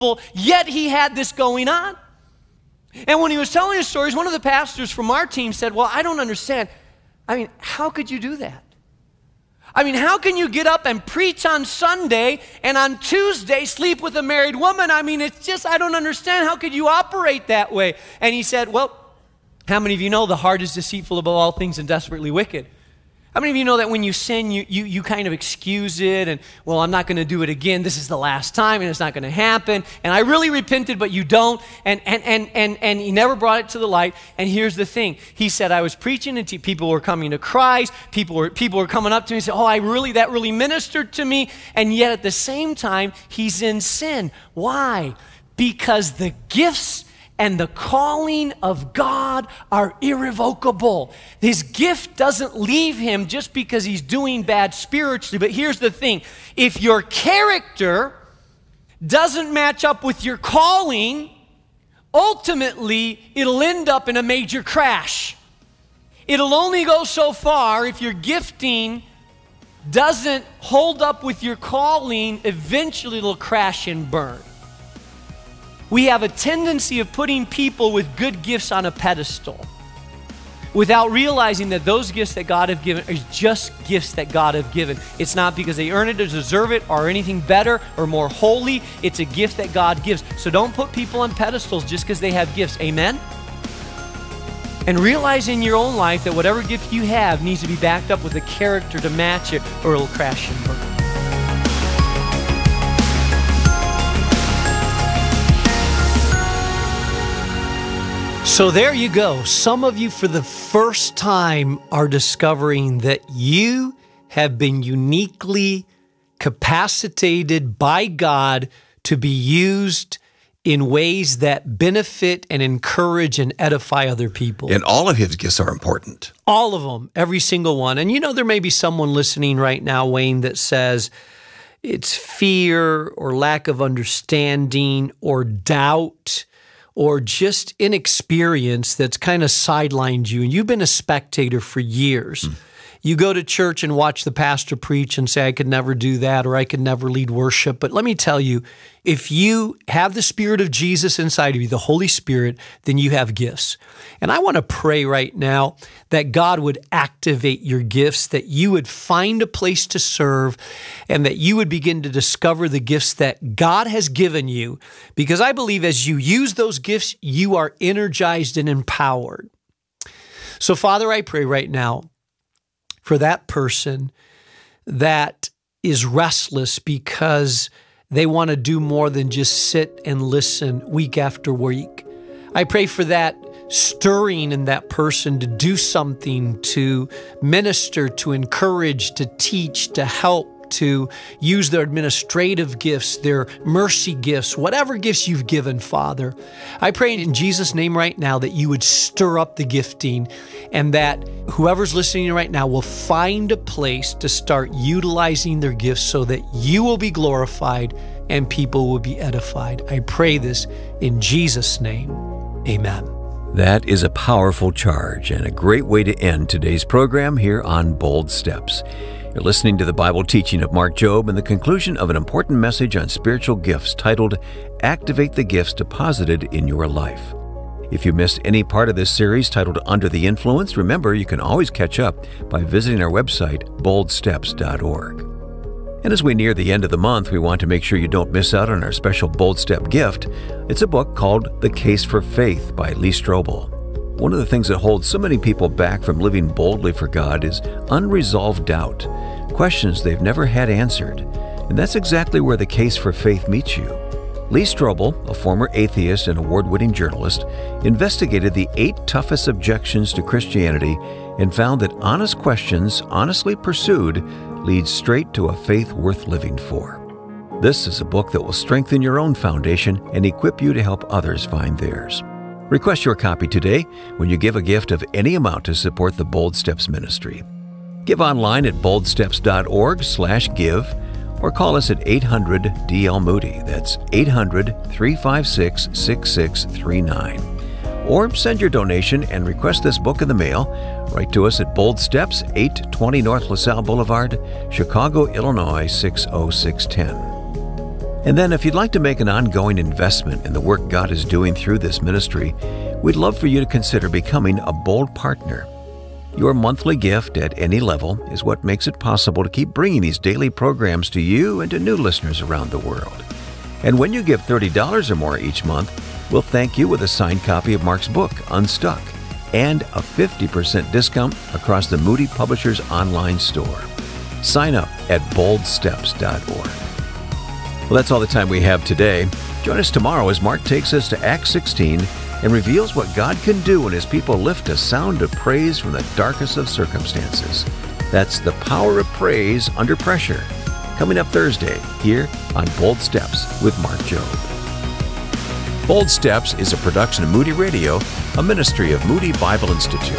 yet he had this going on. And when he was telling his stories, one of the pastors from our team said, well, I don't understand. I mean, how could you do that? I mean, how can you get up and preach on Sunday and on Tuesday sleep with a married woman? I mean, it's just, I don't understand. How could you operate that way? And he said, well, how many of you know the heart is deceitful above all things and desperately wicked? How many of you know that when you sin, you kind of excuse it and, well, I'm not going to do it again. This is the last time and it's not going to happen. And I really repented, but you don't. And he never brought it to the light. And here's the thing. He said, I was preaching and people were coming to Christ. People were coming up to me and said, oh, that really ministered to me. And yet at the same time, he's in sin. Why? Because the gifts and the calling of God are irrevocable. His gift doesn't leave him just because he's doing bad spiritually. But here's the thing. If your character doesn't match up with your calling, ultimately it'll end up in a major crash. It'll only go so far if your gifting doesn't hold up with your calling. Eventually it'll crash and burn. We have a tendency of putting people with good gifts on a pedestal without realizing that those gifts that God has given are just gifts that God has given. It's not because they earn it or deserve it or anything better or more holy. It's a gift that God gives. So don't put people on pedestals just because they have gifts. Amen? And realize in your own life that whatever gift you have needs to be backed up with a character to match it, or it'll crash and burn. So there you go. Some of you for the first time are discovering that you have been uniquely capacitated by God to be used in ways that benefit and encourage and edify other people. And all of his gifts are important. All of them, every single one. And you know, there may be someone listening right now, Wayne, that says it's fear or lack of understanding or doubt or just inexperience that's kind of sidelined you, and you've been a spectator for years. You go to church and watch the pastor preach and say, I could never do that, or I could never lead worship. But let me tell you, if you have the Spirit of Jesus inside of you, the Holy Spirit, then you have gifts. And I want to pray right now that God would activate your gifts, that you would find a place to serve, and that you would begin to discover the gifts that God has given you. Because I believe as you use those gifts, you are energized and empowered. So, Father, I pray right now for that person that is restless because they want to do more than just sit and listen week after week. I pray for that stirring in that person to do something, to minister, to encourage, to teach, to help, to use their administrative gifts, their mercy gifts, whatever gifts you've given, Father. I pray in Jesus' name right now that you would stir up the gifting and that whoever's listening right now will find a place to start utilizing their gifts so that you will be glorified and people will be edified. I pray this in Jesus' name. Amen. That is a powerful charge and a great way to end today's program here on Bold Steps. You're listening to the Bible teaching of Mark Jobe and the conclusion of an important message on spiritual gifts titled, Activate the Gifts Deposited in Your Life. If you missed any part of this series titled Under the Influence, remember you can always catch up by visiting our website, boldsteps.org. And as we near the end of the month, we want to make sure you don't miss out on our special Bold Step gift. It's a book called The Case for Faith by Lee Strobel. One of the things that holds so many people back from living boldly for God is unresolved doubt, questions they've never had answered. And that's exactly where The Case for Faith meets you. Lee Strobel, a former atheist and award-winning journalist, investigated the 8 toughest objections to Christianity and found that honest questions, honestly pursued, lead straight to a faith worth living for. This is a book that will strengthen your own foundation and equip you to help others find theirs. Request your copy today when you give a gift of any amount to support the Bold Steps ministry. Give online at boldsteps.org/give or call us at 800-DL-MOODY. That's 800-356-6639. Or send your donation and request this book in the mail. Write to us at Bold Steps, 820 North LaSalle Boulevard, Chicago, Illinois, 60610. And then if you'd like to make an ongoing investment in the work God is doing through this ministry, we'd love for you to consider becoming a Bold partner. Your monthly gift at any level is what makes it possible to keep bringing these daily programs to you and to new listeners around the world. And when you give $30 or more each month, we'll thank you with a signed copy of Mark's book, Unstuck, and a 50% discount across the Moody Publishers online store. Sign up at boldsteps.org. Well, that's all the time we have today. Join us tomorrow as Mark takes us to Acts 16 and reveals what God can do when His people lift a sound of praise from the darkest of circumstances. That's the power of praise under pressure. Coming up Thursday here on Bold Steps with Mark Jobe. Bold Steps is a production of Moody Radio, a ministry of Moody Bible Institute.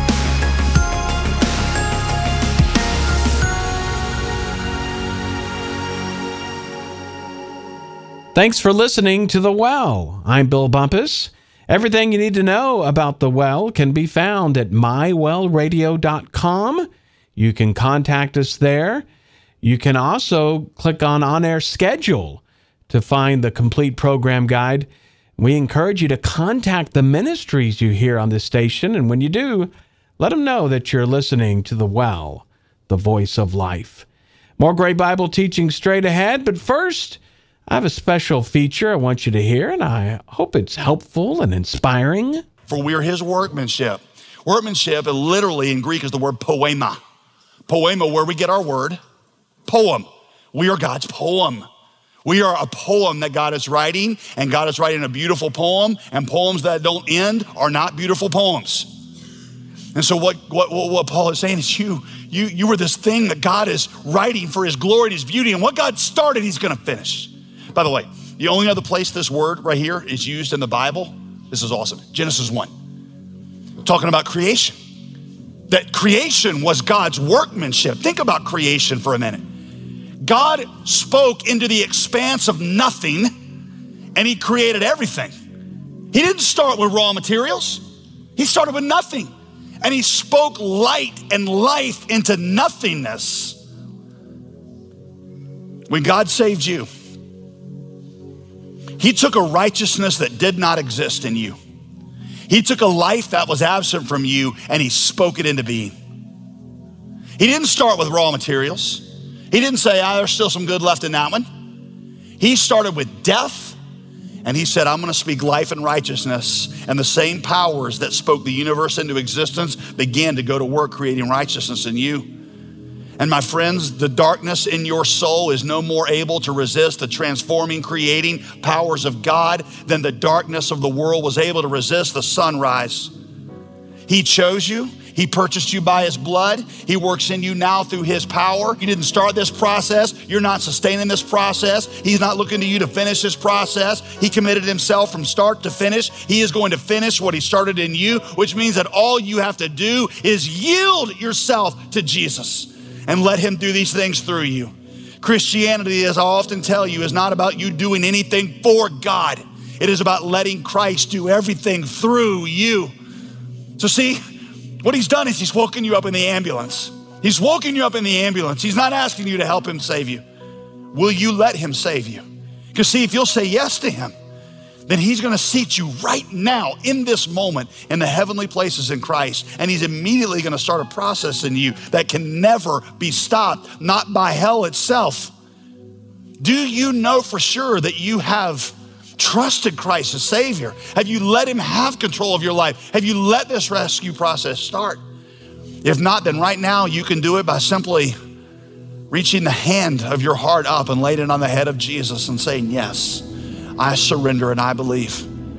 Thanks for listening to The Well. I'm Bill Bumpus. Everything you need to know about The Well can be found at mywellradio.com. You can contact us there. You can also click on On-Air Schedule to find the complete program guide. We encourage you to contact the ministries you hear on this station, and when you do, let them know that you're listening to The Well, the voice of life. More great Bible teaching straight ahead, but first, I have a special feature I want you to hear, and I hope it's helpful and inspiring. For we are His workmanship. Workmanship, literally in Greek, is the word poema. Poema, where we get our word, poem. We are God's poem. We are a poem that God is writing, and God is writing a beautiful poem, and poems that don't end are not beautiful poems. And so what Paul is saying is you were this thing that God is writing for His glory and His beauty, and what God started, He's going to finish. By the way, the only other place this word right here is used in the Bible, this is awesome, Genesis 1, talking about creation. That creation was God's workmanship. Think about creation for a minute. God spoke into the expanse of nothing, and He created everything. He didn't start with raw materials. He started with nothing, and He spoke light and life into nothingness. When God saved you, He took a righteousness that did not exist in you. He took a life that was absent from you, and He spoke it into being. He didn't start with raw materials. He didn't say, there's still some good left in that one. He started with death, and He said, I'm gonna speak life and righteousness, and the same powers that spoke the universe into existence began to go to work creating righteousness in you. And my friends, the darkness in your soul is no more able to resist the transforming, creating powers of God than the darkness of the world was able to resist the sunrise. He chose you. He purchased you by His blood. He works in you now through His power. You didn't start this process. You're not sustaining this process. He's not looking to you to finish this process. He committed Himself from start to finish. He is going to finish what He started in you, which means that all you have to do is yield yourself to Jesus and let Him do these things through you. Christianity, as I often tell you, is not about you doing anything for God. It is about letting Christ do everything through you. So see, what He's done is He's woken you up in the ambulance. He's woken you up in the ambulance. He's not asking you to help Him save you. Will you let Him save you? Because see, if you'll say yes to Him, then He's gonna seat you right now in this moment in the heavenly places in Christ. And He's immediately gonna start a process in you that can never be stopped, not by hell itself. Do you know for sure that you have trusted Christ as Savior? Have you let Him have control of your life? Have you let this rescue process start? If not, then right now you can do it by simply reaching the hand of your heart up and laying it on the head of Jesus and saying, yes, I surrender and I believe.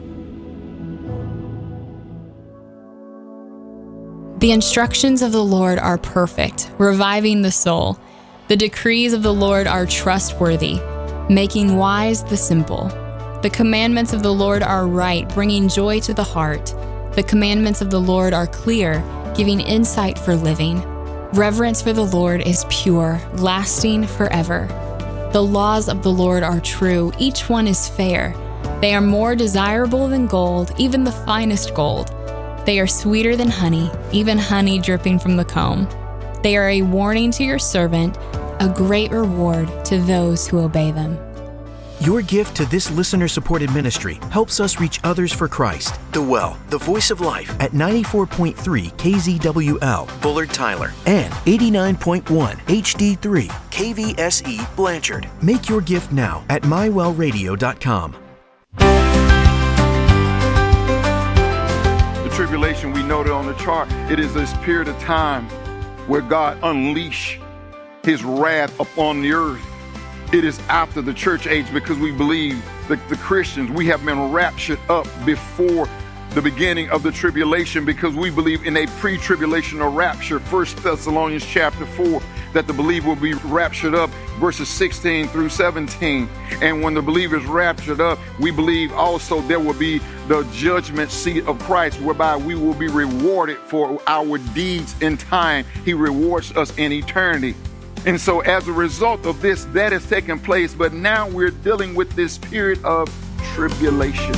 The instructions of the Lord are perfect, reviving the soul. The decrees of the Lord are trustworthy, making wise the simple. The commandments of the Lord are right, bringing joy to the heart. The commandments of the Lord are clear, giving insight for living. Reverence for the Lord is pure, lasting forever. The laws of the Lord are true, each one is fair. They are more desirable than gold, even the finest gold. They are sweeter than honey, even honey dripping from the comb. They are a warning to your servant, a great reward to those who obey them. Your gift to this listener-supported ministry helps us reach others for Christ. The Well, the Voice of Life at 94.3 KZWL, Bullard Tyler, and 89.1 HD3 KVSE Blanchard. Make your gift now at mywellradio.com. The tribulation we noted on the chart, it is this period of time where God unleashed his wrath upon the earth. It is after the church age because we believe that the Christians, we have been raptured up before the beginning of the tribulation because we believe in a pre-tribulational rapture. 1 Thessalonians chapter 4, that the believer will be raptured up, verses 16 through 17. And when the believer is raptured up, we believe also there will be the judgment seat of Christ, whereby we will be rewarded for our deeds in time. He rewards us in eternity. And so as a result of this, that has taken place. But now we're dealing with this period of tribulation.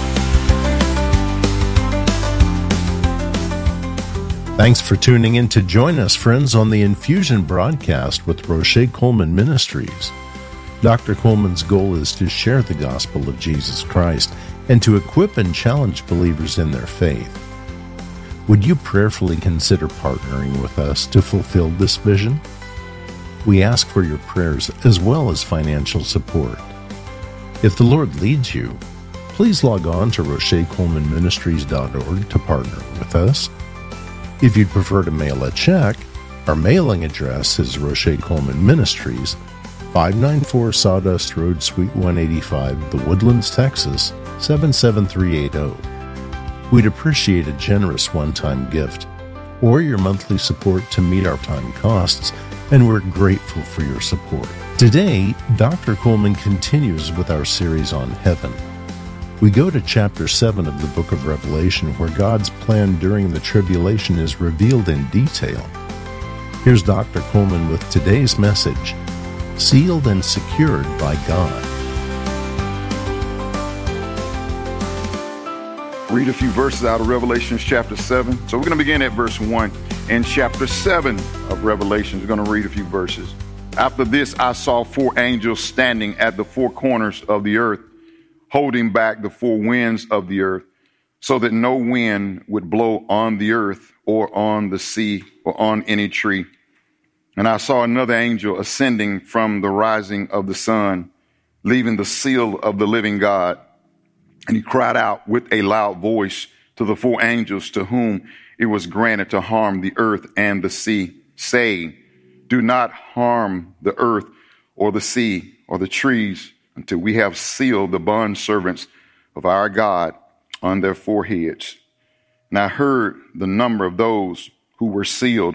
Thanks for tuning in to join us, friends, on the Infusion broadcast with Roche Coleman Ministries. Dr. Coleman's goal is to share the gospel of Jesus Christ and to equip and challenge believers in their faith. Would you prayerfully consider partnering with us to fulfill this vision? We ask for your prayers as well as financial support. If the Lord leads you, please log on to RocheColemanMinistries.org to partner with us. If you'd prefer to mail a check, our mailing address is Roche Coleman Ministries, 594 Sawdust Road, Suite 185, The Woodlands, Texas, 77380. We'd appreciate a generous one-time gift or your monthly support to meet our time costs, and we're grateful for your support. Today, Dr. Coleman continues with our series on heaven. We go to chapter 7 of the book of Revelation, where God's plan during the tribulation is revealed in detail. Here's Dr. Coleman with today's message, Sealed and Secured by God. Read a few verses out of Revelation chapter 7. So we're going to begin at verse 1. In chapter 7 of Revelation, we're going to read a few verses. After this, I saw 4 angels standing at the 4 corners of the earth, holding back the 4 winds of the earth, so that no wind would blow on the earth or on the sea or on any tree. And I saw another angel ascending from the rising of the sun, leaving the seal of the living God. And he cried out with a loud voice to the 4 angels to whom it was granted to harm the earth and the sea, saying, do not harm the earth or the sea or the trees until we have sealed the bondservants of our God on their foreheads. And I heard the number of those who were sealed,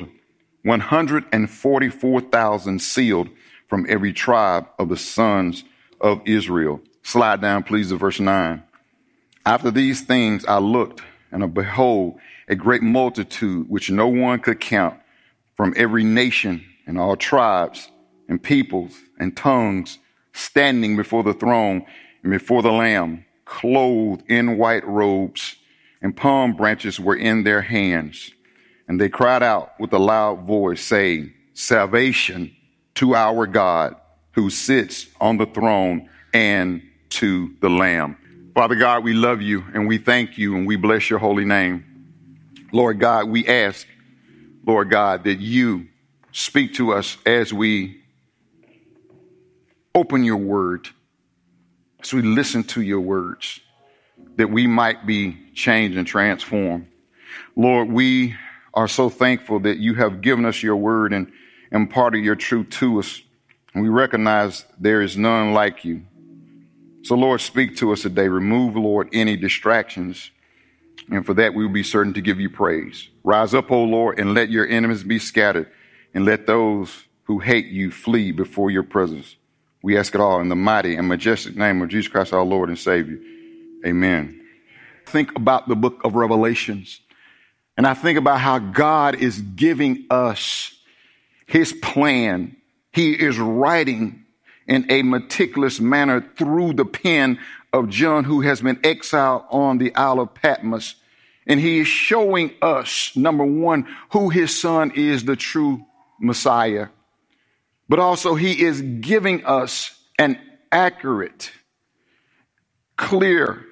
144,000 sealed from every tribe of the sons of Israel. Slide down, please, to verse 9. After these things I looked, and behold, a great multitude which no one could count, from every nation and all tribes and peoples and tongues, standing before the throne and before the Lamb, clothed in white robes, and palm branches were in their hands. And they cried out with a loud voice, saying, salvation to our God, who sits on the throne, and to the Lamb. Father God, we love you and we thank you and we bless your holy name. Lord God, we ask, Lord God, that you speak to us as we open your word, as we listen to your words, that we might be changed and transformed. Lord, we are so thankful that you have given us your word and imparted your truth to us. And we recognize there is none like you. So, Lord, speak to us today. Remove, Lord, any distractions. And for that, we will be certain to give you praise. Rise up, O Lord, and let your enemies be scattered, and let those who hate you flee before your presence. We ask it all in the mighty and majestic name of Jesus Christ, our Lord and Savior. Amen. Think about the book of Revelations, and I think about how God is giving us his plan. He is writing in a meticulous manner through the pen of John, who has been exiled on the Isle of Patmos. And he is showing us, number one, who his son is, the true Messiah. But also he is giving us an accurate, clear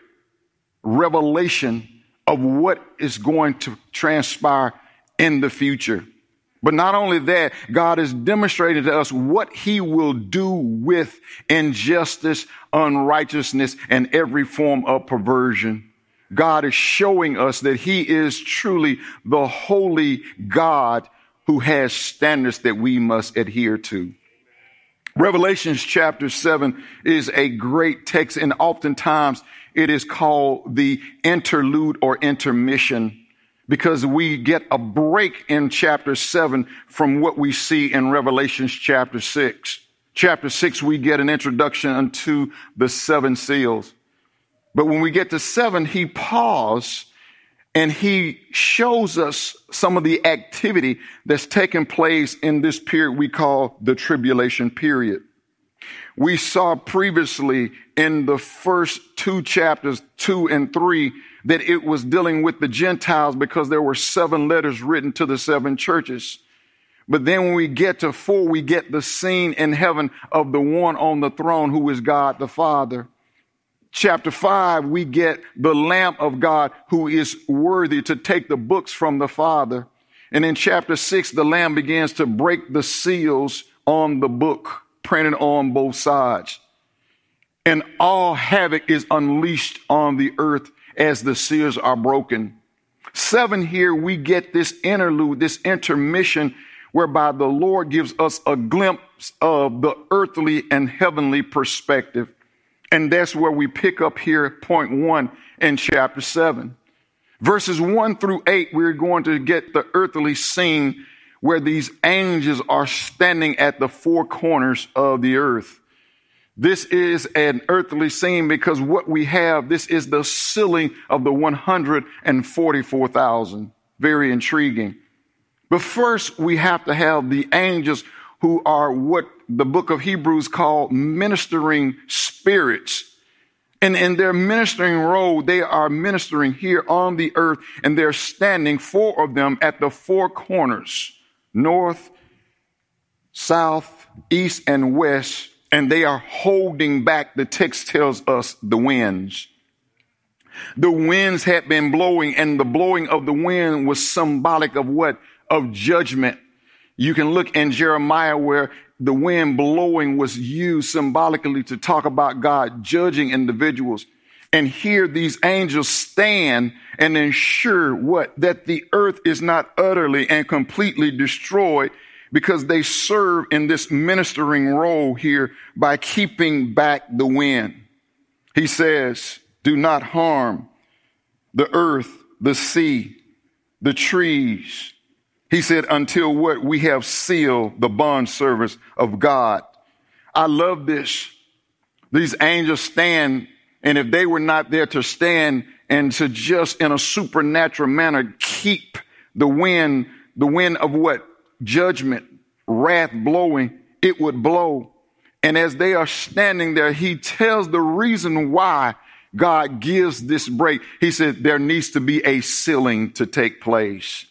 revelation of what is going to transpire in the future. But not only that, God is demonstrating to us what he will do with injustice, unrighteousness, and every form of perversion. God is showing us that he is truly the holy God who has standards that we must adhere to. Revelations chapter 7 is a great text, and oftentimes it is called the interlude or intermission, because we get a break in chapter 7 from what we see in Revelations chapter 6. Chapter 6, we get an introduction unto the seven seals. But when we get to 7, he paused and he shows us some of the activity that's taking place in this period we call the tribulation period. We saw previously in the first 2 chapters, 2 and 3, that it was dealing with the Gentiles because there were 7 letters written to the 7 churches. But then when we get to 4, we get the scene in heaven of the one on the throne who is God the Father. Chapter 5, we get the Lamb of God who is worthy to take the books from the Father. And in chapter 6, the Lamb begins to break the seals on the book, printed on both sides. And all havoc is unleashed on the earth as the seals are broken. 7 here, we get this interlude, this intermission, whereby the Lord gives us a glimpse of the earthly and heavenly perspective. And that's where we pick up here, point 1 in chapter 7. Verses 1 through 8, we're going to get the earthly scene where these angels are standing at the 4 corners of the earth. This is an earthly scene because what we have, this is the sealing of the 144,000. Very intriguing. But first, we have to have the angels who are what the book of Hebrews called ministering spirits. And in their ministering role, they are ministering here on the earth, and they're standing, 4 of them, at the 4 corners, north, south, east, and west, and they are holding back, the text tells us, the winds. The winds had been blowing, and the blowing of the wind was symbolic of what? Of judgment. You can look in Jeremiah where the wind blowing was used symbolically to talk about God judging individuals. And here these angels stand and ensure what? That the earth is not utterly and completely destroyed, because they serve in this ministering role here by keeping back the wind. He says, do not harm the earth, the sea, the trees. He said, until what? We have sealed the bondservants of God. I love this. These angels stand, and if they were not there to stand and to just in a supernatural manner keep the wind of what? Judgment, wrath blowing, it would blow. And as they are standing there, he tells the reason why God gives this break. He said there needs to be a sealing to take place.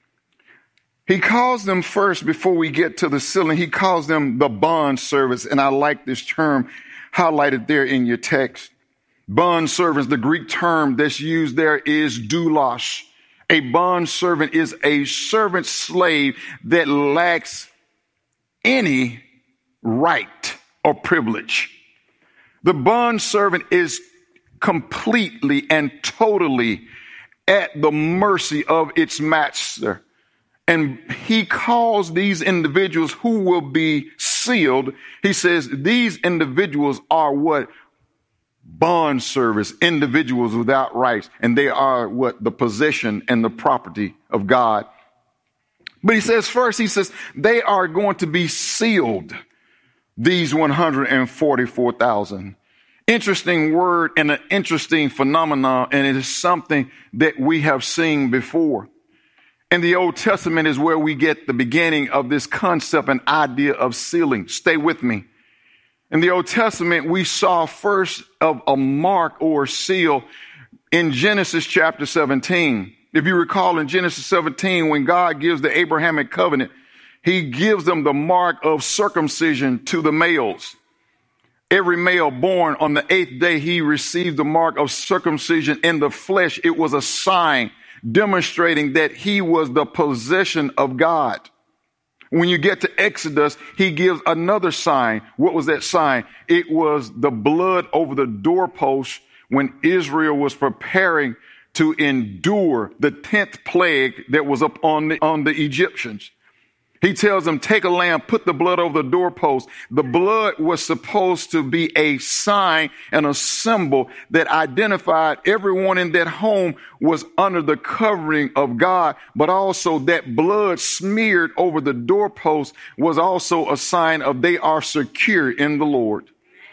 He calls them first, before we get to the sealing, he calls them the bond servants. And I like this term highlighted there in your text. Bond servants, the Greek term that's used there is doulos. A bond servant is a servant slave that lacks any right or privilege. The bond servant is completely and totally at the mercy of its master. And he calls these individuals who will be sealed. He says these individuals are what? Bond service, individuals without rights. And they are what? The possession and the property of God. But he says first, he says they are going to be sealed, these 144,000. Interesting word and an interesting phenomenon. And it is something that we have seen before. In the Old Testament is where we get the beginning of this concept and idea of sealing. Stay with me. In the Old Testament, we saw first of a mark or seal in Genesis chapter 17. If you recall in Genesis 17, when God gives the Abrahamic covenant, he gives them the mark of circumcision to the males. Every male born on the 8th day, he received the mark of circumcision in the flesh. It was a sign demonstrating that he was the possession of God. When you get to Exodus, he gives another sign. What was that sign? It was the blood over the doorpost when Israel was preparing to endure the 10th plague that was up on the Egyptians. He tells them, take a lamb, put the blood over the doorpost. The blood was supposed to be a sign and a symbol that identified everyone in that home was under the covering of God, but also that blood smeared over the doorpost was also a sign of they are secure in the Lord.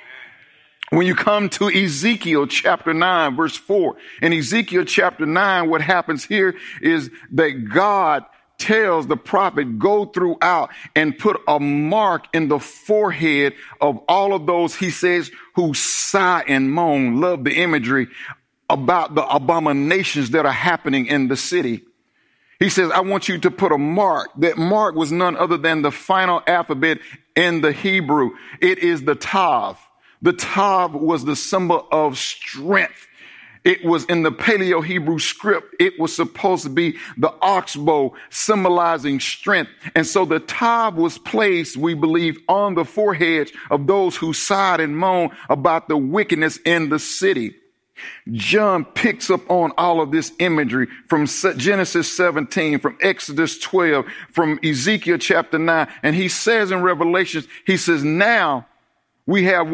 When you come to Ezekiel chapter 9, verse 4, in Ezekiel chapter 9, what happens here is that God tells the prophet, go throughout and put a mark in the forehead of all of those, he says, who sigh and moan, love the imagery about the abominations that are happening in the city. He says, I want you to put a mark. That mark was none other than the final alphabet in the Hebrew. It is the Tav. The Tav was the symbol of strength. It was in the Paleo Hebrew script. It was supposed to be the oxbow symbolizing strength. And so the Tav was placed, we believe, on the foreheads of those who sighed and moaned about the wickedness in the city. John picks up on all of this imagery from Genesis 17, from Exodus 12, from Ezekiel chapter 9. And he says in Revelations, he says, now we have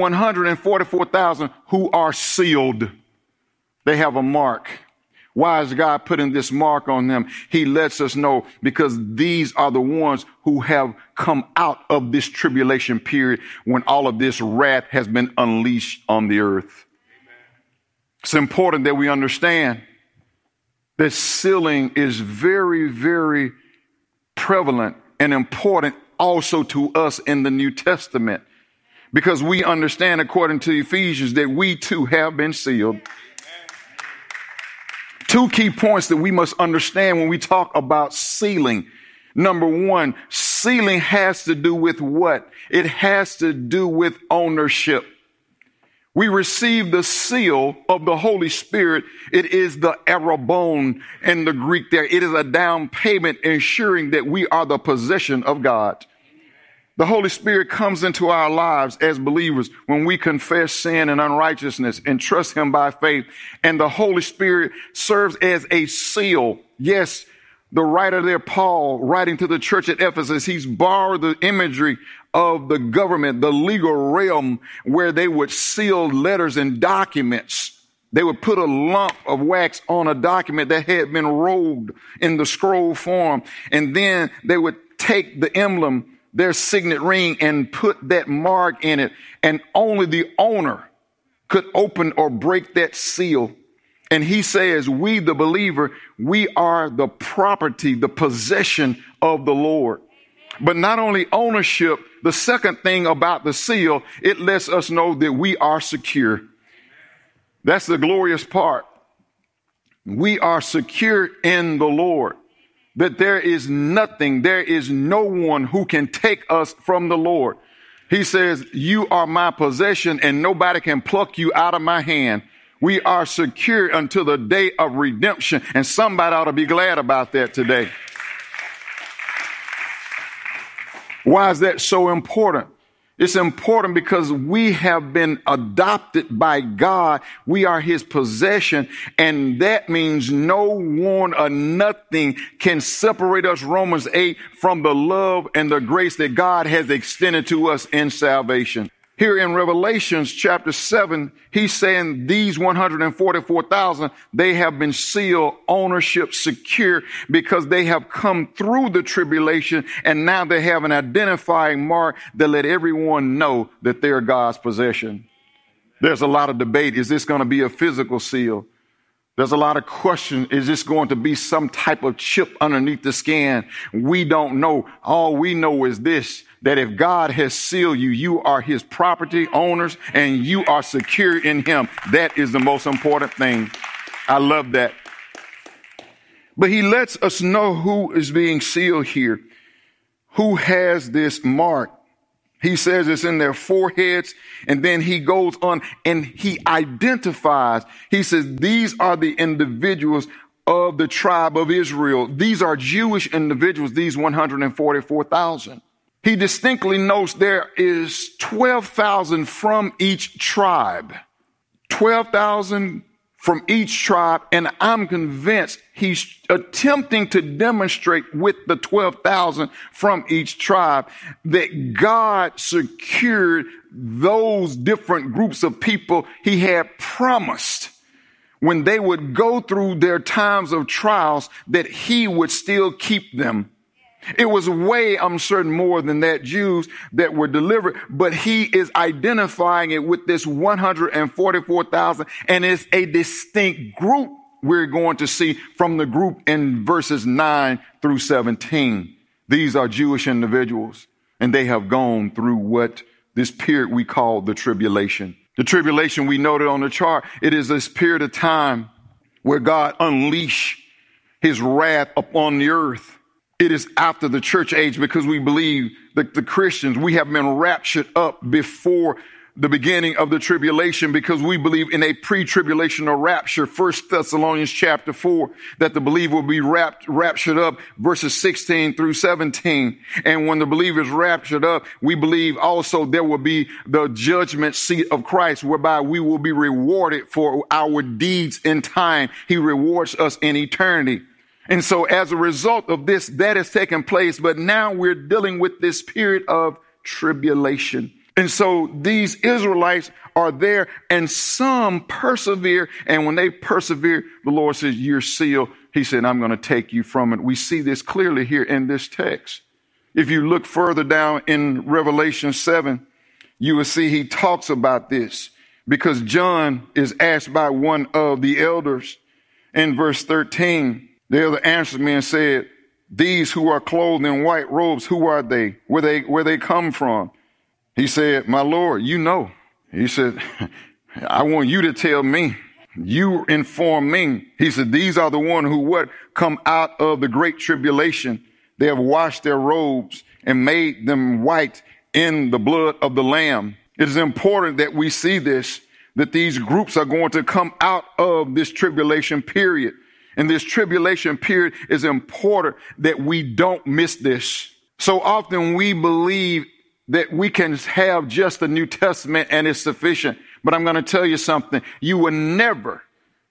144,000 who are sealed. They have a mark. Why is God putting this mark on them? He lets us know because these are the ones who have come out of this tribulation period when all of this wrath has been unleashed on the earth. It's important that we understand that sealing is very, very prevalent and important also to us in the New Testament, because we understand, according to Ephesians, that we too have been sealed. Two key points that we must understand when we talk about sealing. Number one, sealing has to do with what? It has to do with ownership. We receive the seal of the Holy Spirit. It is the arrabon in the Greek there. It is a down payment ensuring that we are the possession of God. The Holy Spirit comes into our lives as believers when we confess sin and unrighteousness and trust him by faith. And the Holy Spirit serves as a seal. Yes, the writer there, Paul, writing to the church at Ephesus, he's borrowed the imagery of the government, the legal realm, where they would seal letters and documents. They would put a lump of wax on a document that had been rolled in the scroll form. And then they would take the emblem, their signet ring, and put that mark in it. And only the owner could open or break that seal. And he says, we, the believer, we are the property, the possession of the Lord. But not only ownership, the second thing about the seal, it lets us know that we are secure. That's the glorious part. We are secure in the Lord. That there is nothing, there is no one who can take us from the Lord. He says, you are my possession and nobody can pluck you out of my hand. We are secure until the day of redemption. And somebody ought to be glad about that today. Why is that so important? It's important because we have been adopted by God. We are his possession. And that means no one or nothing can separate us, Romans 8, from the love and the grace that God has extended to us in salvation. Here in Revelations chapter 7, he's saying these 144,000, they have been sealed, ownership secure, because they have come through the tribulation, and now they have an identifying mark that let everyone know that they're God's possession. There's a lot of debate. Is this going to be a physical seal? There's a lot of question. Is this going to be some type of chip underneath the skin? We don't know. All we know is this, that if God has sealed you, you are his property owners and you are secure in him. That is the most important thing. I love that. But he lets us know who is being sealed here, who has this mark. He says it's in their foreheads, and then he goes on and he identifies. He says, these are the individuals of the tribe of Israel. These are Jewish individuals, these 144,000. He distinctly notes there is 12,000 from each tribe. 12,000 from each tribe, and I'm convinced he's attempting to demonstrate with the 12,000 from each tribe that God secured those different groups of people he had promised when they would go through their times of trials that he would still keep them. It was way, I'm certain, more than that, Jews that were delivered, but he is identifying it with this 144,000, and it's a distinct group we're going to see from the group in verses 9 through 17. These are Jewish individuals, and they have gone through what this period we call the tribulation. The tribulation we noted on the chart, it is this period of time where God unleashed his wrath upon the earth. It is after the church age because we believe that the Christians, we have been raptured up before the beginning of the tribulation because we believe in a pre-tribulational rapture. 1 Thessalonians chapter 4, that the believer will be raptured up, verses 16 through 17. And when the believer is raptured up, we believe also there will be the judgment seat of Christ, whereby we will be rewarded for our deeds in time. He rewards us in eternity. And so as a result of this, that has taken place. But now we're dealing with this period of tribulation. And so these Israelites are there, and some persevere. And when they persevere, the Lord says, you're sealed. He said, I'm going to take you from it. We see this clearly here in this text. If you look further down in Revelation 7, you will see he talks about this because John is asked by one of the elders in verse 13. The elder answered me and said, these who are clothed in white robes, who are they? Where they come from? He said, my Lord, you know. He said, I want you to tell me. You inform me. He said, these are the one who come out of the great tribulation. They have washed their robes and made them white in the blood of the Lamb. It is important that we see this, that these groups are going to come out of this tribulation period. And this tribulation period is important that we don't miss this. So often we believe that we can have just the New Testament and it's sufficient. But I'm going to tell you something. You will never,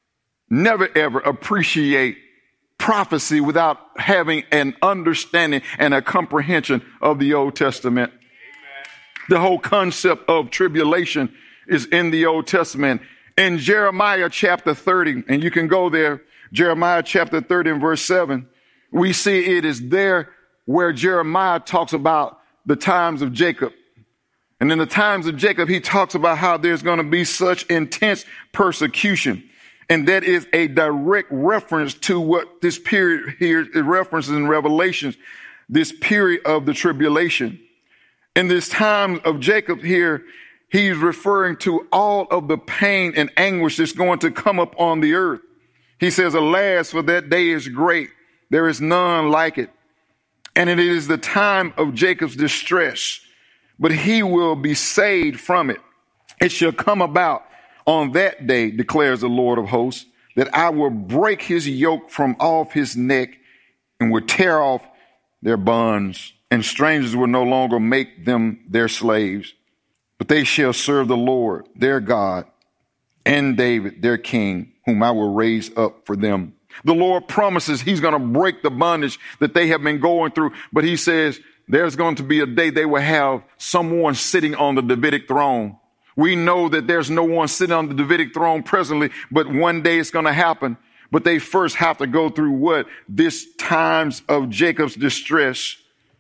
ever appreciate prophecy without having an understanding and a comprehension of the Old Testament. Amen. The whole concept of tribulation is in the Old Testament. In Jeremiah chapter 30, and you can go there, Jeremiah chapter 30 and verse 7, we see it is there where Jeremiah talks about the times of Jacob. And in the times of Jacob, he talks about how there's going to be such intense persecution. And that is a direct reference to what this period here it references in Revelations, this period of the tribulation. In this time of Jacob here, he's referring to all of the pain and anguish that's going to come up on the earth. He says, alas, for that day is great. There is none like it. And it is the time of Jacob's distress, but he will be saved from it. It shall come about on that day, declares the Lord of hosts, that I will break his yoke from off his neck and will tear off their bonds, and strangers will no longer make them their slaves, but they shall serve the Lord, their God, and David, their king, whom I will raise up for them. The Lord promises he's going to break the bondage that they have been going through. But he says there's going to be a day they will have someone sitting on the Davidic throne. We know that there's no one sitting on the Davidic throne presently, but one day it's going to happen. But they first have to go through what? This times of Jacob's distress.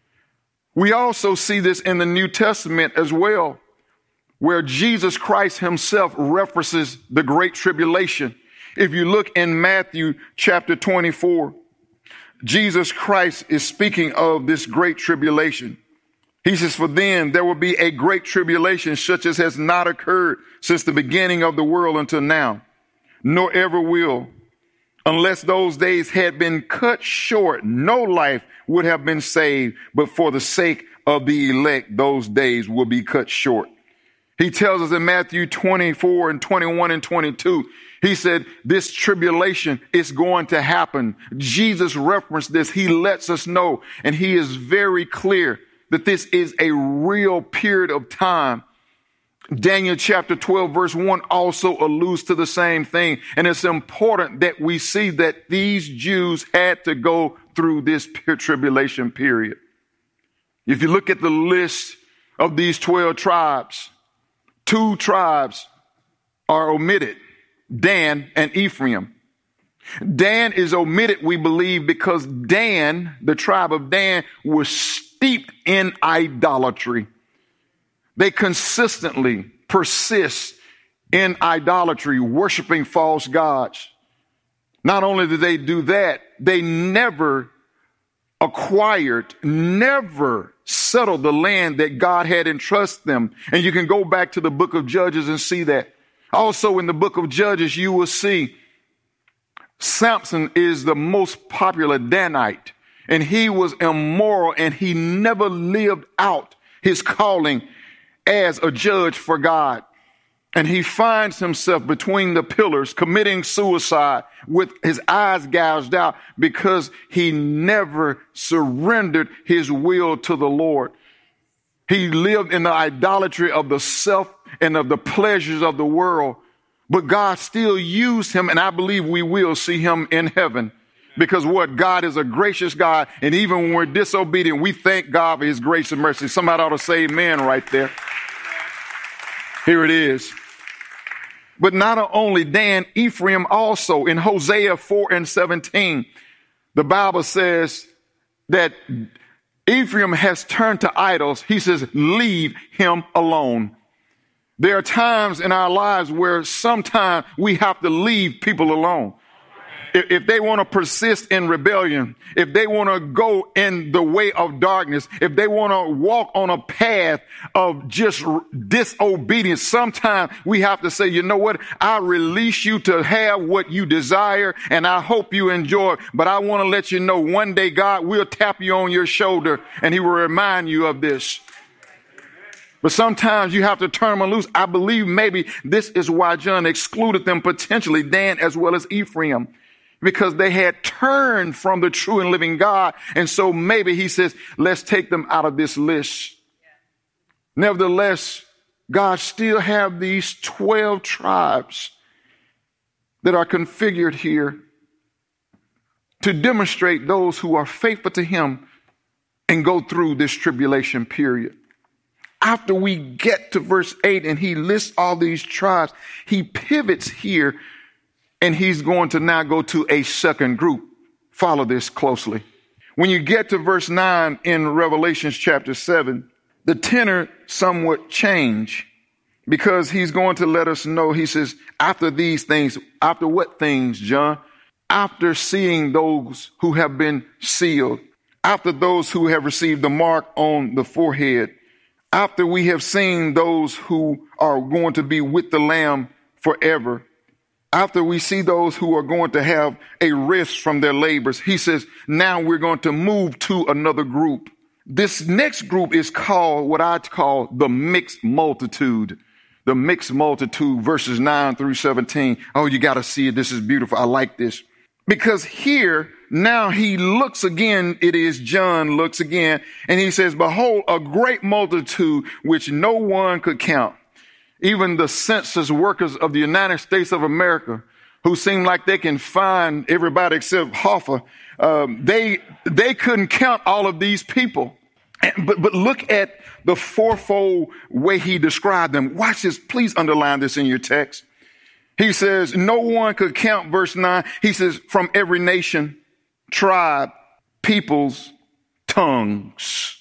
We also see this in the New Testament as well, where Jesus Christ himself references the Great Tribulation. If you look in Matthew chapter 24, Jesus Christ is speaking of this great tribulation. He says, for then there will be a great tribulation such as has not occurred since the beginning of the world until now, nor ever will. Unless those days had been cut short, no life would have been saved, but for the sake of the elect, those days will be cut short. He tells us in Matthew 24 and 21 and 22, he said, this tribulation is going to happen. Jesus referenced this. He lets us know, and he is very clear that this is a real period of time. Daniel chapter 12, verse 1 also alludes to the same thing. And it's important that we see that these Jews had to go through this tribulation period. If you look at the list of these 12 tribes, 2 tribes are omitted, Dan and Ephraim. Dan is omitted, we believe, because Dan, the tribe of Dan, was steeped in idolatry. They consistently persist in idolatry, worshiping false gods. Not only did they do that, they never acquired, never settled the land that God had entrusted them. And you can go back to the book of Judges and see that. Also in the book of Judges, you will see Samson is the most popular Danite, and he was immoral, and he never lived out his calling as a judge for God. And he finds himself between the pillars committing suicide with his eyes gouged out because he never surrendered his will to the Lord. He lived in the idolatry of the self and of the pleasures of the world. But God still used him, and I believe we will see him in heaven. Because what? God is a gracious God, and even when we're disobedient, we thank God for his grace and mercy. Somebody ought to say amen right there. Here it is. But not only Dan, Ephraim also. In Hosea 4 and 17, the Bible says that Ephraim has turned to idols. He says, leave him alone. There are times in our lives where sometimes we have to leave people alone. If they want to persist in rebellion, if they want to go in the way of darkness, if they want to walk on a path of just disobedience, sometimes we have to say, you know what? I release you to have what you desire, and I hope you enjoy it. But I want to let you know one day God will tap you on your shoulder, and he will remind you of this. But sometimes you have to turn them loose. I believe maybe this is why John excluded them potentially, Dan as well as Ephraim, because they had turned from the true and living God. And so maybe he says, let's take them out of this list. Yeah. Nevertheless, God still have these 12 tribes that are configured here to demonstrate those who are faithful to him and go through this tribulation period. After we get to verse 8 and he lists all these tribes, he pivots here and he's going to now go to a second group. Follow this closely. When you get to verse 9 in Revelation chapter 7, the tenor somewhat change because he's going to let us know, he says, after these things, after what things, John? After seeing those who have been sealed, after those who have received the mark on the forehead, after we have seen those who are going to be with the Lamb forever, after we see those who are going to have a rest from their labors, he says, now we're going to move to another group. This next group is called what I call the mixed multitude. The mixed multitude, verses 9 through 17. Oh, you got to see it. This is beautiful. I like this. Because here, now he looks again, it is John looks again, and he says, behold, a great multitude which no one could count. Even the census workers of the United States of America, who seem like they can find everybody except Hoffa, they couldn't count all of these people. But look at the fourfold way he described them. Watch this. Please underline this in your text. He says, no one could count, verse 9. He says, from every nation, tribe, peoples, tongues.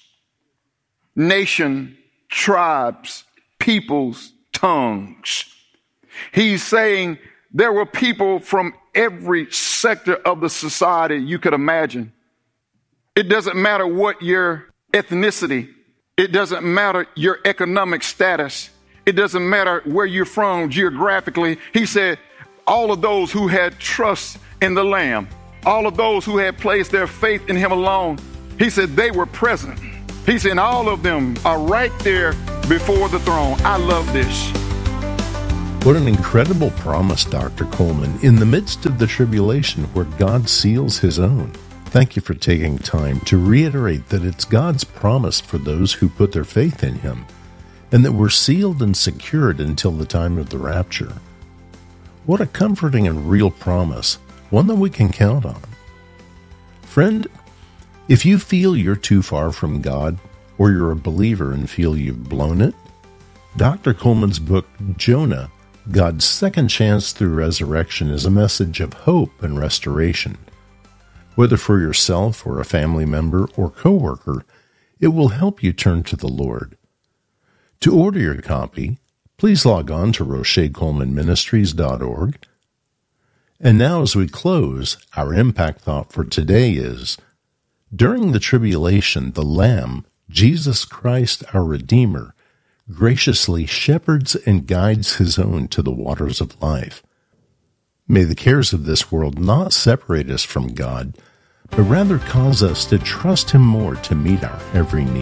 Nation, tribes, peoples, tongues. He's saying there were people from every sector of the society you could imagine. It doesn't matter what your ethnicity. It doesn't matter your economic status. It doesn't matter where you're from geographically. He said all of those who had trust in the Lamb, all of those who had placed their faith in him alone, he said they were present. He said, all of them are right there before the throne. I love this. What an incredible promise, Dr. Coleman, in the midst of the tribulation where God seals his own. Thank you for taking time to reiterate that it's God's promise for those who put their faith in him, and that we're sealed and secured until the time of the rapture. What a comforting and real promise, one that we can count on. Friend, if you feel you're too far from God, or you're a believer and feel you've blown it, Dr. Coleman's book, Jonah, God's Second Chance Through Resurrection, is a message of hope and restoration. Whether for yourself or a family member or coworker, it will help you turn to the Lord. To order your copy, please log on to RocheColemanMinistries.org. And now as we close, our impact thought for today is, during the tribulation, the Lamb, Jesus Christ our Redeemer, graciously shepherds and guides his own to the waters of life. May the cares of this world not separate us from God, but rather cause us to trust him more to meet our every need.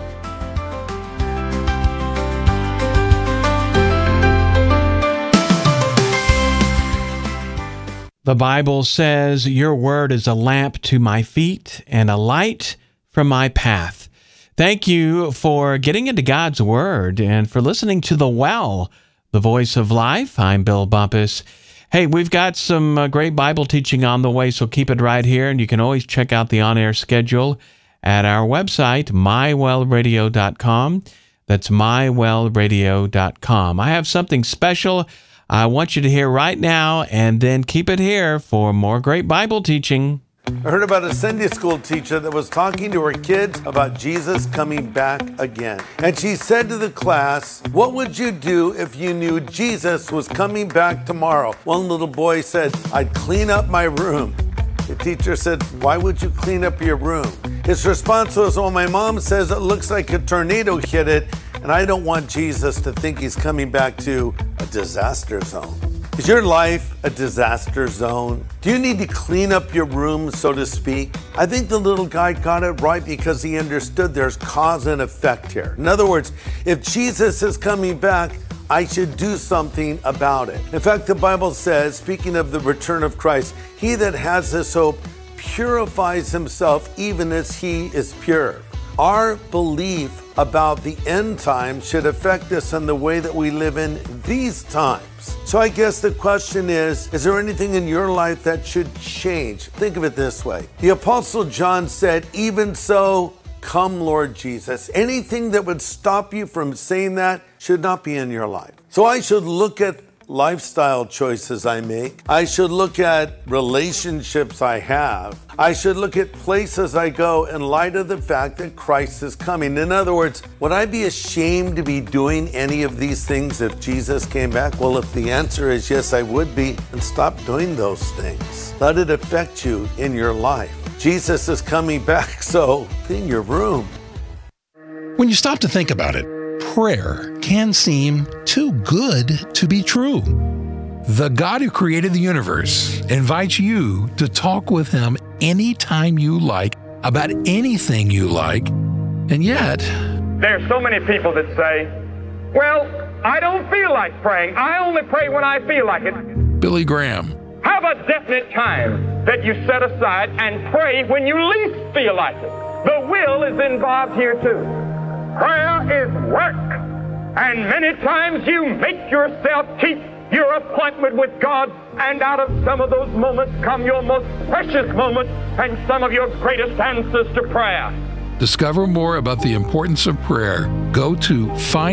The Bible says, your word is a lamp to my feet and a light from my path. Thank you for getting into God's Word and for listening to The Well, the Voice of Life. I'm Bill Bumpus. Hey, we've got some great Bible teaching on the way, so keep it right here. And you can always check out the on-air schedule at our website, mywellradio.com. That's mywellradio.com. I have something special I want you to hear right now, and then keep it here for more great Bible teaching. I heard about a Sunday school teacher that was talking to her kids about Jesus coming back again. And she said to the class, what would you do if you knew Jesus was coming back tomorrow? One little boy said, I'd clean up my room. The teacher said, why would you clean up your room? His response was, well, my mom says it looks like a tornado hit it, and I don't want Jesus to think he's coming back to a disaster zone. Is your life a disaster zone? Do you need to clean up your room, so to speak? I think the little guy got it right because he understood there's cause and effect here. In other words, if Jesus is coming back, I should do something about it. In fact, the Bible says, speaking of the return of Christ, he that has this hope purifies himself even as he is pure. Our belief about the end time should affect us in the way that we live in these times. So I guess the question is there anything in your life that should change? Think of it this way. The Apostle John said, even so, come Lord Jesus. Anything that would stop you from saying that should not be in your life. So I should look at lifestyle choices I make. I should look at relationships I have. I should look at places I go in light of the fact that Christ is coming. In other words, would I be ashamed to be doing any of these things if Jesus came back? Well, if the answer is yes, I would be, then stop doing those things. Let it affect you in your life. Jesus is coming back, so clean your room. When you stop to think about it, prayer can seem too good to be true. The God who created the universe invites you to talk with him anytime you like about anything you like, and yet there's so many people that say, well, I don't feel like praying. I only pray when I feel like it. Billy Graham. Have a definite time that you set aside and pray when you least feel like it. The will is involved here too. Prayer is work, and many times you make yourself keep your appointment with God, and out of some of those moments come your most precious moments and some of your greatest answers to prayer. Discover more about the importance of prayer. Go to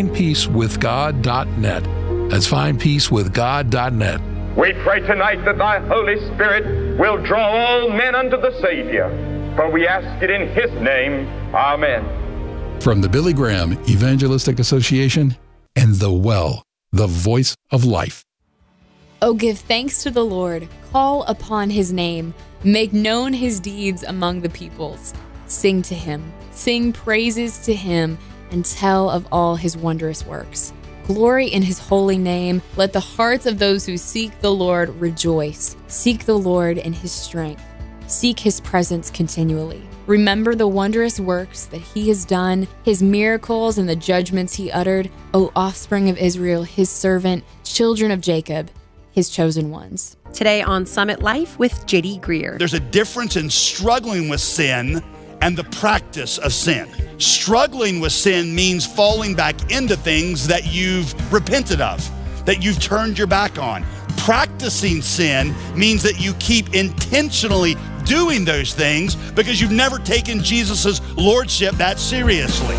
findpeacewithgod.net. That's findpeacewithgod.net. We pray tonight that thy Holy Spirit will draw all men unto the Savior, for we ask it in his name. Amen. From the Billy Graham Evangelistic Association and The Well, the Voice of Life. Oh, give thanks to the Lord, call upon his name, make known his deeds among the peoples. Sing to him, sing praises to him, and tell of all his wondrous works. Glory in his holy name. Let the hearts of those who seek the Lord rejoice. Seek the Lord in his strength. Seek his presence continually. Remember the wondrous works that he has done, his miracles and the judgments he uttered, O offspring of Israel, his servant, children of Jacob, his chosen ones. Today on Summit Life with J.D. Greear. There's a difference in struggling with sin and the practice of sin. Struggling with sin means falling back into things that you've repented of, that you've turned your back on. Practicing sin means that you keep intentionally doing those things because you've never taken Jesus' lordship that seriously.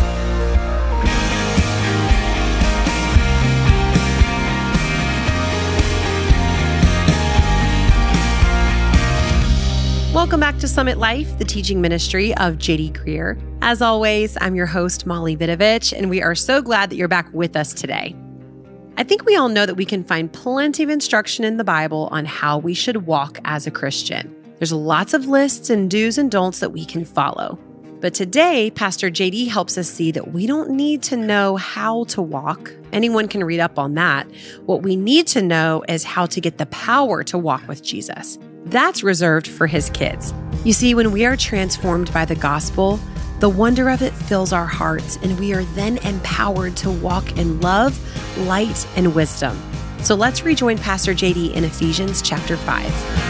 Welcome back to Summit Life, the teaching ministry of J.D. Greear. As always, I'm your host, Molly Vidovich, and we are so glad that you're back with us today. I think we all know that we can find plenty of instruction in the Bible on how we should walk as a Christian. There's lots of lists and do's and don'ts that we can follow. But today, Pastor JD helps us see that we don't need to know how to walk. Anyone can read up on that. What we need to know is how to get the power to walk with Jesus. That's reserved for his kids. You see, when we are transformed by the gospel, the wonder of it fills our hearts, and we are then empowered to walk in love, light, and wisdom. So let's rejoin Pastor JD in Ephesians chapter 5.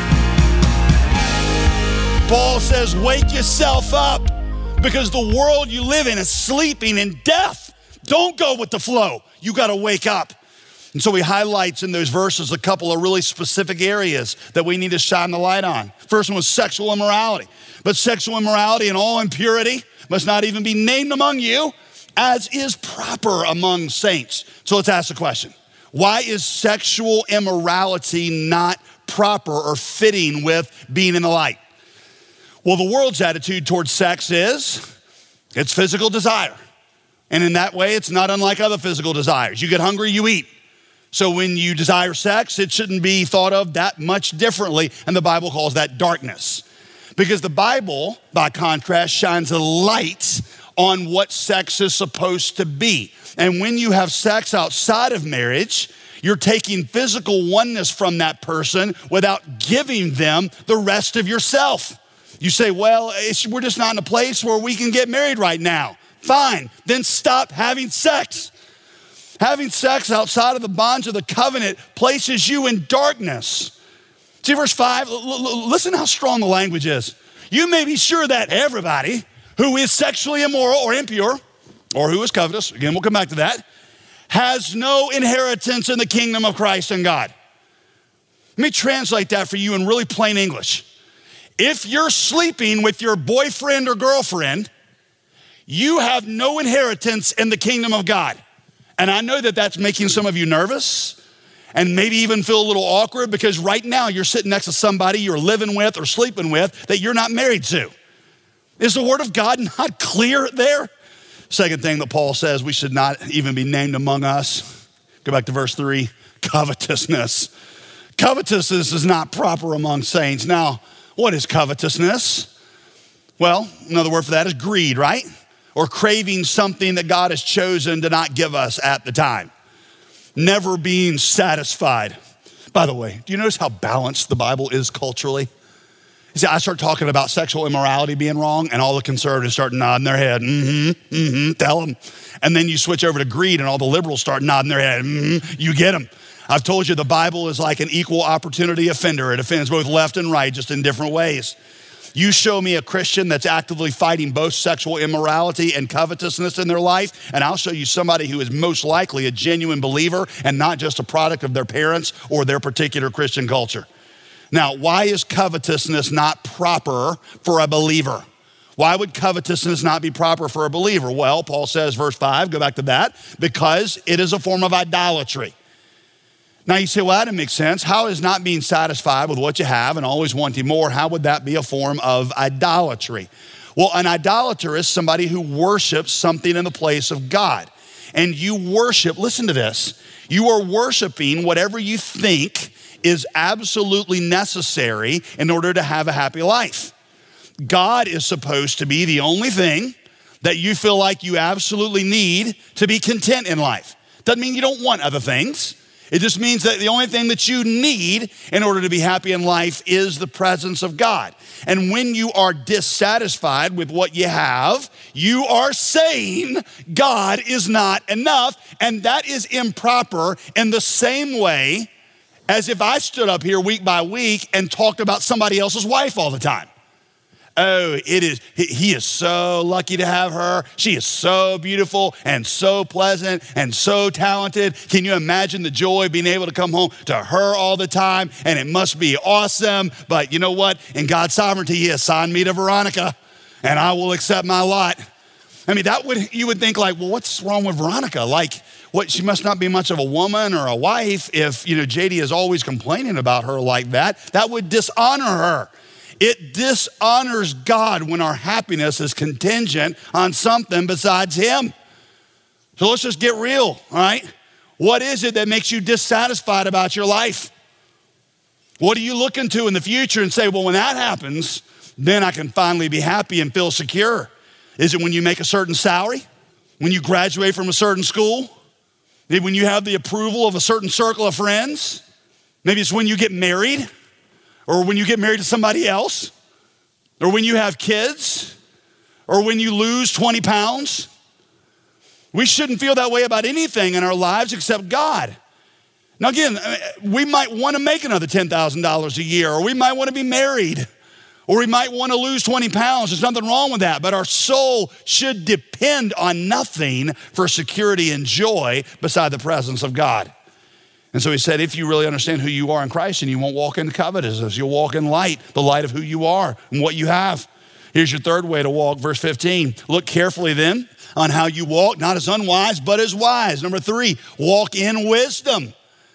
Paul says, wake yourself up because the world you live in is sleeping in death. Don't go with the flow. You got to wake up. And so he highlights in those verses a couple of really specific areas that we need to shine the light on. First one was sexual immorality. But sexual immorality and all impurity must not even be named among you, as is proper among saints. So let's ask the question. Why is sexual immorality not proper or fitting with being in the light? Well, the world's attitude towards sex is it's physical desire. And in that way, it's not unlike other physical desires. You get hungry, you eat. So when you desire sex, it shouldn't be thought of that much differently. And the Bible calls that darkness. Because the Bible, by contrast, shines a light on what sex is supposed to be. And when you have sex outside of marriage, you're taking physical oneness from that person without giving them the rest of yourself. You say, well, we're just not in a place where we can get married right now. Fine, then stop having sex. Having sex outside of the bonds of the covenant places you in darkness. See verse 5, listen how strong the language is. You may be sure that everybody who is sexually immoral or impure, or who is covetous, again, we'll come back to that, has no inheritance in the kingdom of Christ and God. Let me translate that for you in really plain English. If you're sleeping with your boyfriend or girlfriend, you have no inheritance in the kingdom of God. And I know that that's making some of you nervous and maybe even feel a little awkward because right now you're sitting next to somebody you're living with or sleeping with that you're not married to. Is the word of God not clear there? Second thing that Paul says we should not even be named among us. Go back to verse 3, covetousness. Covetousness is not proper among saints. Now, what is covetousness? Well, another word for that is greed, right? Or craving something that God has chosen to not give us at the time. Never being satisfied. By the way, do you notice how balanced the Bible is culturally? You see, I start talking about sexual immorality being wrong and all the conservatives start nodding their head. Tell them. And then you switch over to greed and all the liberals start nodding their head. You get them. I've told you the Bible is like an equal opportunity offender. It offends both left and right, just in different ways. You show me a Christian that's actively fighting both sexual immorality and covetousness in their life, and I'll show you somebody who is most likely a genuine believer and not just a product of their parents or their particular Christian culture. Now, why is covetousness not proper for a believer? Why would covetousness not be proper for a believer? Well, Paul says, verse 5, go back to that, because it is a form of idolatry. Now you say, well, that doesn't make sense. How is not being satisfied with what you have and always wanting more, how would that be a form of idolatry? Well, an idolater is somebody who worships something in the place of God. And you worship, listen to this, you are worshiping whatever you think is absolutely necessary in order to have a happy life. God is supposed to be the only thing that you feel like you absolutely need to be content in life. Doesn't mean you don't want other things. It just means that the only thing that you need in order to be happy in life is the presence of God. And when you are dissatisfied with what you have, you are saying God is not enough, and that is improper in the same way as if I stood up here week by week and talked about somebody else's wife all the time. Oh, he is so lucky to have her. She is so beautiful and so pleasant and so talented. Can you imagine the joy of being able to come home to her all the time? And it must be awesome. But you know what? In God's sovereignty, he assigned me to Veronica, and I will accept my lot. I mean, you would think like, well, what's wrong with Veronica? Like, what, she must not be much of a woman or a wife if, JD is always complaining about her like that. That would dishonor her. It dishonors God when our happiness is contingent on something besides him. So let's just get real, all right? What is it that makes you dissatisfied about your life? What are you looking to in the future and say, well, when that happens, then I can finally be happy and feel secure? Is it when you make a certain salary? When you graduate from a certain school? Maybe when you have the approval of a certain circle of friends? Maybe it's when you get married? Or when you get married to somebody else, or when you have kids, or when you lose 20 pounds. We shouldn't feel that way about anything in our lives except God. Now again, we might want to make another $10,000 a year, or we might want to be married, or we might want to lose 20 pounds. There's nothing wrong with that, but our soul should depend on nothing for security and joy beside the presence of God. And so he said, if you really understand who you are in Christ, and you won't walk in covetousness, you'll walk in light, the light of who you are and what you have. Here's your third way to walk, verse 15. Look carefully then on how you walk, not as unwise, but as wise. Number 3, walk in wisdom.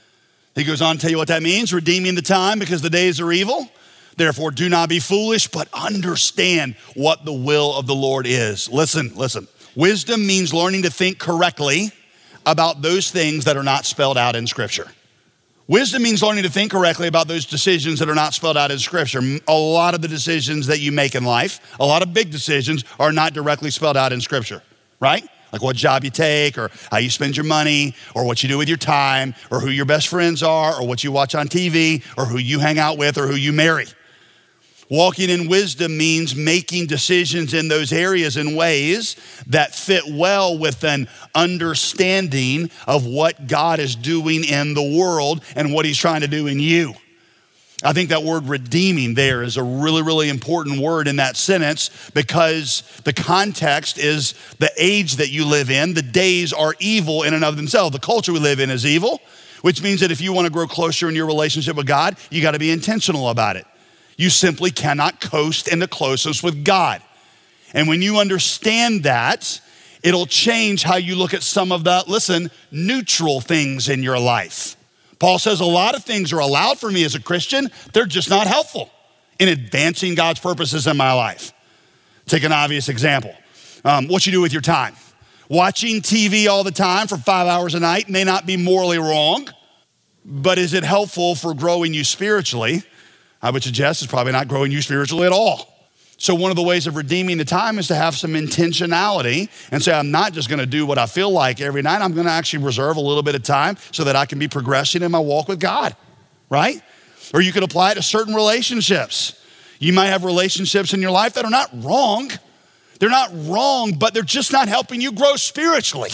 He goes on to tell you what that means, redeeming the time because the days are evil. Therefore, do not be foolish, but understand what the will of the Lord is. Listen. Wisdom means learning to think correctly about those things that are not spelled out in Scripture. Wisdom means learning to think correctly about those decisions that are not spelled out in Scripture. A lot of the decisions that you make in life, a lot of big decisions are not directly spelled out in Scripture, right? Like what job you take, or how you spend your money, or what you do with your time, or who your best friends are, or what you watch on TV, or who you hang out with, or who you marry. Walking in wisdom means making decisions in those areas in ways that fit well with an understanding of what God is doing in the world and what he's trying to do in you. I think that word redeeming there is a really, really important word in that sentence, because the context is the age that you live in. The days are evil in and of themselves. The culture we live in is evil, which means that if you want to grow closer in your relationship with God, you got to be intentional about it. You simply cannot coast into closeness with God. And when you understand that, it'll change how you look at some of the, neutral things in your life. Paul says a lot of things are allowed for me as a Christian. They're just not helpful in advancing God's purposes in my life. Take an obvious example. What you do with your time. Watching TV all the time for 5 hours a night may not be morally wrong, but is it helpful for growing you spiritually? I would suggest it's probably not growing you spiritually at all. So one of the ways of redeeming the time is to have some intentionality and say, I'm not just gonna do what I feel like every night. I'm gonna actually reserve a little bit of time so that I can be progressing in my walk with God, right? Or you could apply it to certain relationships. You might have relationships in your life that are not wrong. They're not wrong, but they're just not helping you grow spiritually.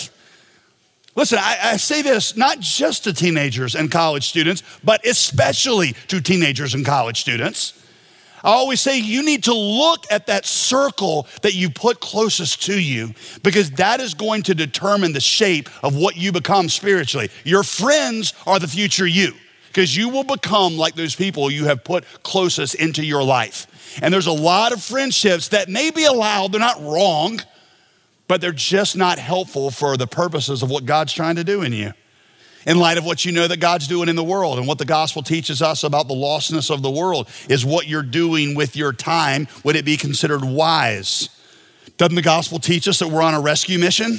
Listen, I say this not just to teenagers and college students, but especially to teenagers and college students. I always say you need to look at that circle that you put closest to you, because that is going to determine the shape of what you become spiritually. Your friends are the future you, because you will become like those people you have put closest into your life. And there's a lot of friendships that may be allowed, they're not wrong, but they're just not helpful for the purposes of what God's trying to do in you. In light of what you know that God's doing in the world, and what the gospel teaches us about the lostness of the world is what you're doing with your time. Would it be considered wise? Doesn't the gospel teach us that we're on a rescue mission?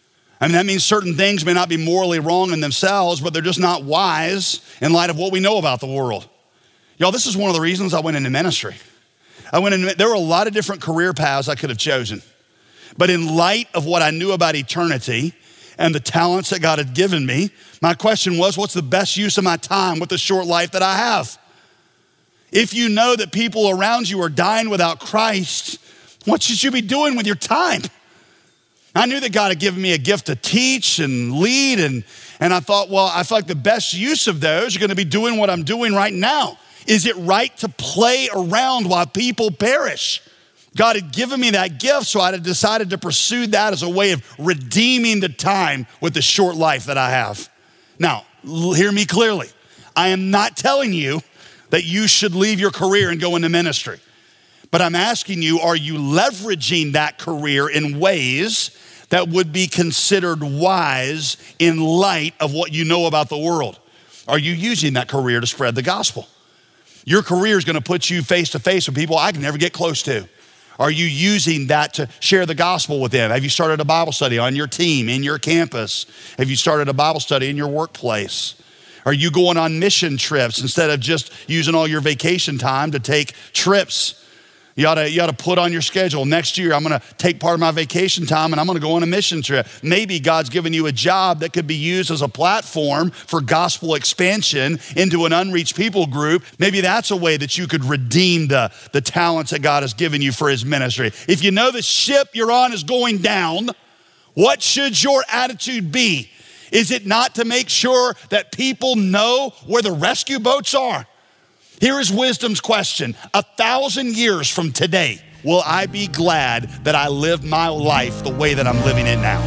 I mean, that means certain things may not be morally wrong in themselves, but they're just not wise in light of what we know about the world. Y'all, this is one of the reasons I went into ministry. There were a lot of different career paths I could have chosen. But in light of what I knew about eternity and the talents that God had given me. My question was, what's the best use of my time with the short life that I have? If you know that people around you are dying without Christ, what should you be doing with your time? I knew that God had given me a gift to teach and lead, and I thought, well, I feel like the best use of those are gonna be doing what I'm doing right now. Is it right to play around while people perish? God had given me that gift, so I had decided to pursue that as a way of redeeming the time with the short life that I have. Now, hear me clearly. I am not telling you that you should leave your career and go into ministry. But I'm asking you, are you leveraging that career in ways that would be considered wise in light of what you know about the world? Are you using that career to spread the gospel? Your career is gonna put you face to face with people I can never get close to. Are you using that to share the gospel with them? Have you started a Bible study on your team, in your campus? Have you started a Bible study in your workplace? Are you going on mission trips instead of just using all your vacation time to take trips? You ought to put on your schedule, next year I'm gonna take part of my vacation time and I'm gonna go on a mission trip. Maybe God's given you a job that could be used as a platform for gospel expansion into an unreached people group. Maybe that's a way that you could redeem the talents that God has given you for his ministry. If you know the ship you're on is going down, what should your attitude be? Is it not to make sure that people know where the rescue boats are? Here is wisdom's question. 1,000 years from today, will I be glad that I lived my life the way that I'm living it now?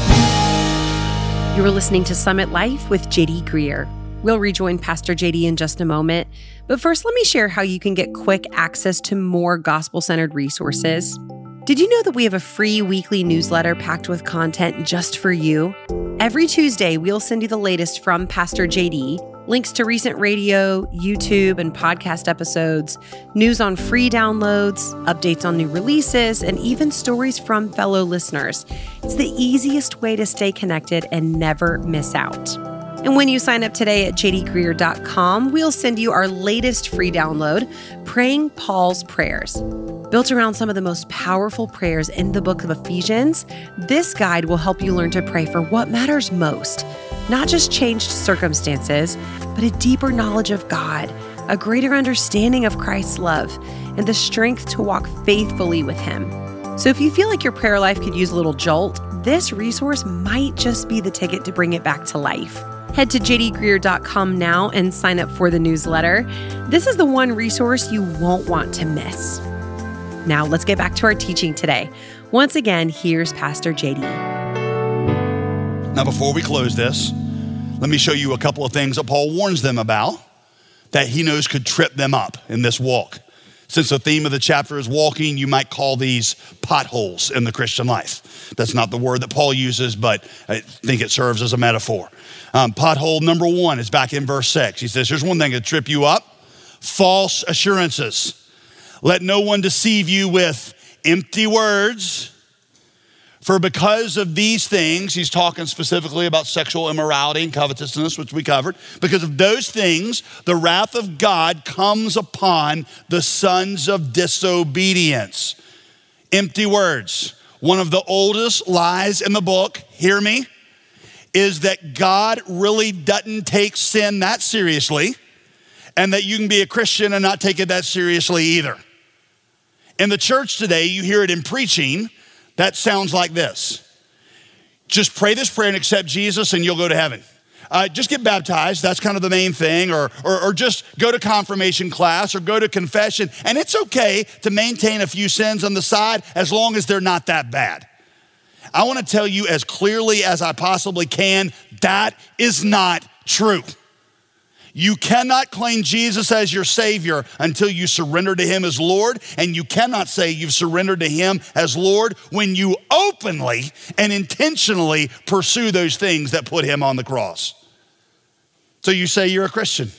You are listening to Summit Life with JD Greear. We'll rejoin Pastor JD in just a moment. But first, let me share how you can get quick access to more gospel-centered resources. Did you know that we have a free weekly newsletter packed with content just for you? Every Tuesday, we'll send you the latest from Pastor JD, links to recent radio, YouTube, and podcast episodes, news on free downloads, updates on new releases, and even stories from fellow listeners. It's the easiest way to stay connected and never miss out. And when you sign up today at jdgreear.com, we'll send you our latest free download, Praying Paul's Prayers. Built around some of the most powerful prayers in the book of Ephesians, this guide will help you learn to pray for what matters most. Not just changed circumstances, but a deeper knowledge of God, a greater understanding of Christ's love, and the strength to walk faithfully with him. So if you feel like your prayer life could use a little jolt, this resource might just be the ticket to bring it back to life. Head to jdgreear.com now and sign up for the newsletter. This is the one resource you won't want to miss. Now let's get back to our teaching today. Once again, here's Pastor JD. Now, before we close this, let me show you a couple of things that Paul warns them about that he knows could trip them up in this walk. Since the theme of the chapter is walking, you might call these potholes in the Christian life. That's not the word that Paul uses, but I think it serves as a metaphor. Pothole number one is back in verse 6. He says, here's one thing to trip you up: false assurances. Let no one deceive you with empty words. For because of these things, he's talking specifically about sexual immorality and covetousness, which we covered. Because of those things, the wrath of God comes upon the sons of disobedience. Empty words. One of the oldest lies in the book, hear me, is that God really doesn't take sin that seriously, and that you can be a Christian and not take it that seriously either. In the church today, you hear it in preaching. That sounds like this: just pray this prayer and accept Jesus and you'll go to heaven. Just get baptized, that's kind of the main thing, or just go to confirmation class or go to confession. And it's okay to maintain a few sins on the side as long as they're not that bad. I want to tell you as clearly as I possibly can, that is not true. You cannot claim Jesus as your Savior until you surrender to him as Lord, and you cannot say you've surrendered to him as Lord when you openly and intentionally pursue those things that put him on the cross. So you say you're a Christian.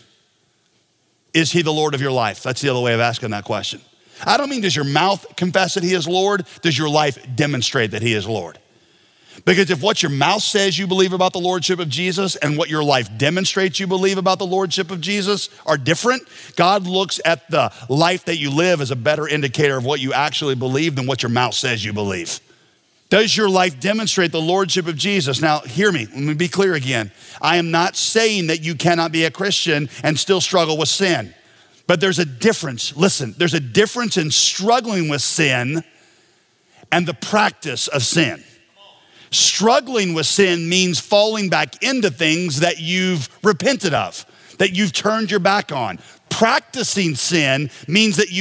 Is he the Lord of your life? That's the other way of asking that question. I don't mean does your mouth confess that he is Lord? Does your life demonstrate that he is Lord? Because if what your mouth says you believe about the Lordship of Jesus and what your life demonstrates you believe about the Lordship of Jesus are different, God looks at the life that you live as a better indicator of what you actually believe than what your mouth says you believe. Does your life demonstrate the lordship of Jesus? Now, hear me. Let me be clear again. I am not saying that you cannot be a Christian and still struggle with sin. But there's a difference. Listen, there's a difference in struggling with sin and the practice of sin. Struggling with sin means falling back into things that you've repented of, that you've turned your back on. Practicing sin means that you